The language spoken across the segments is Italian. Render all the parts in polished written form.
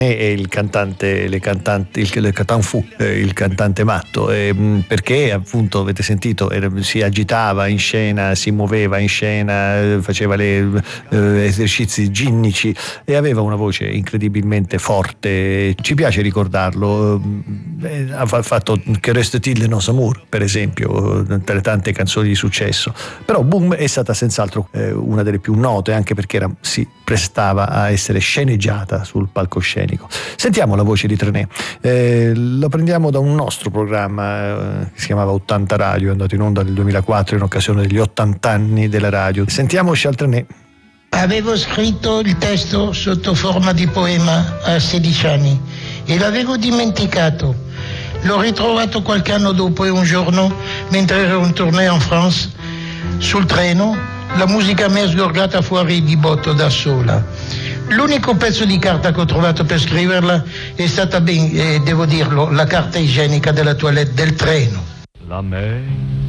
E il cantante, il Catan Fu, il cantante matto, perché appunto avete sentito, si agitava in scena, si muoveva in scena, faceva esercizi ginnici e aveva una voce incredibilmente forte. Ci piace ricordarlo, ha fatto Che reste-t-il de nos amours, per esempio, tra le tante canzoni di successo. Però Boom è stata senz'altro una delle più note, anche perché si prestava a essere sceneggiata sul palcoscenico. Sentiamo la voce di Trenet, lo prendiamo da un nostro programma che si chiamava 80 Radio, è andato in onda nel 2004 in occasione degli 80 anni della radio. Sentiamo Charles Trenet. Avevo scritto il testo sotto forma di poema a 16 anni e l'avevo dimenticato. L'ho ritrovato qualche anno dopo e un giorno, mentre ero in tournée en France, sul treno, la musica mi è sgorgata fuori di botto da sola. L'unico pezzo di carta che ho trovato per scriverla è stata, devo dirlo, la carta igienica della toilette del treno. La mer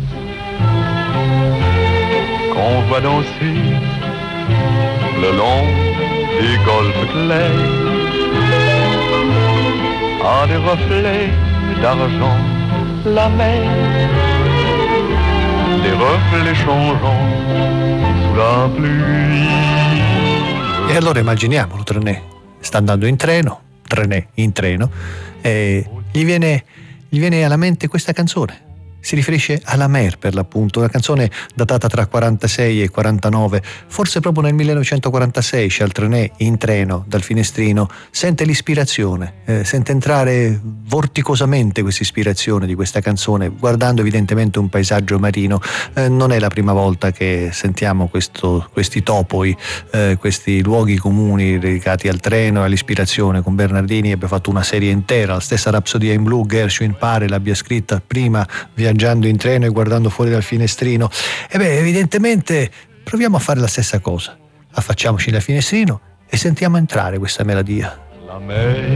qu'on voit danser le long des golfes clairs a des reflets d'argent. La mer, des reflets changeants sous la pluie. E allora immaginiamolo, Trenet sta andando in treno, Trenet in treno, e gli viene alla mente questa canzone. Si riferisce alla mer, per l'appunto, una canzone datata tra 46 e 49, forse proprio nel 1946. Charles Trenet in treno dal finestrino sente l'ispirazione, sente entrare vorticosamente questa ispirazione di questa canzone, guardando evidentemente un paesaggio marino. Non è la prima volta che sentiamo questi topoi, questi luoghi comuni dedicati al treno e all'ispirazione. Con Bernardini abbia fatto una serie intera, la stessa Rapsodia in blu Gershwin pare l'abbia scritta prima viaggiando in treno e guardando fuori dal finestrino. Evidentemente proviamo a fare la stessa cosa. Affacciamoci dal finestrino e sentiamo entrare questa melodia. La mer